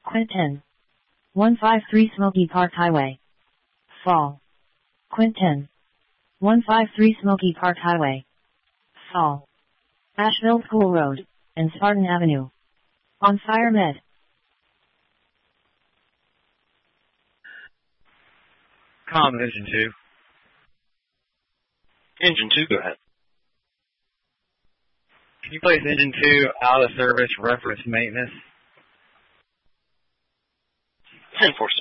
Quint 10. 153 Smoky Park Highway. Fall. Quint 10. 153 Smoky Park Highway. Fall. Asheville School Road, and Spartan Avenue. On fire med. Engine 2. Engine 2, go ahead. Can you place Engine 2 out of service reference maintenance? 10-4